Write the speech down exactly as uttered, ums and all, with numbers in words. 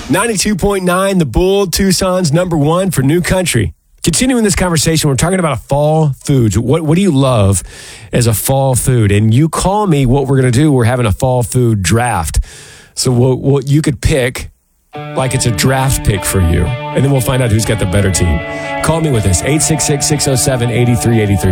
ninety-two point nine, The Bull, Tucson's number one for New Country. Continuing this conversation, we're talking about a fall foods. What what do you love as a fall food? And you call me, what we're going to do, we're having a fall food draft. So what we'll, you could pick like it's a draft pick for you. And then we'll find out who's got the better team. Call me with this, eight six six, six oh seven, eight three eight three.